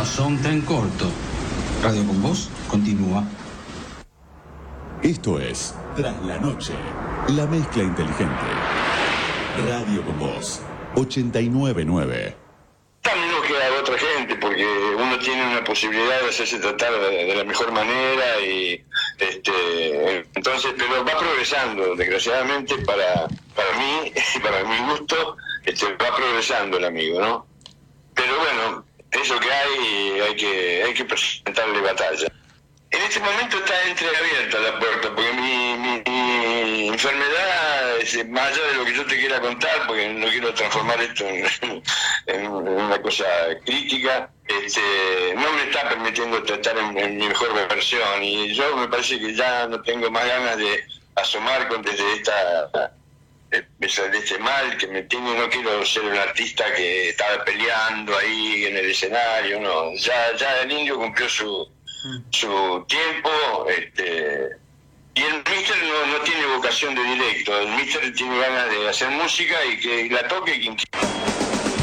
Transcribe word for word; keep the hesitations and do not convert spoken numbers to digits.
corazón tan corto. Radio con Voz continúa. Esto es Tras la Noche, la mezcla inteligente. Radio con Voz, ochenta y nueve punto nueve. También nos queda otra gente, porque uno tiene una posibilidad de hacerse tratar de, de la mejor manera y este entonces, pero va progresando, desgraciadamente para para mí y para mi gusto, este, va progresando el amigo, ¿no? Pero bueno, eso que hay, hay que hay que presentarle batalla. En este momento está entreabierta la puerta, porque mi, mi, mi enfermedad, es, más allá de lo que yo te quiera contar, porque no quiero transformar esto en, en una cosa crítica, este, no me está permitiendo tratar en, en mi mejor versión, y yo me parece que ya no tengo más ganas de asomar con desde esta de este mal que me tiene. No quiero ser un artista que estaba peleando ahí en el escenario, no, ya, ya el indio cumplió su su tiempo, este, y el Mister no, no tiene vocación de directo, el Mister tiene ganas de hacer música y que la toque quien quiera.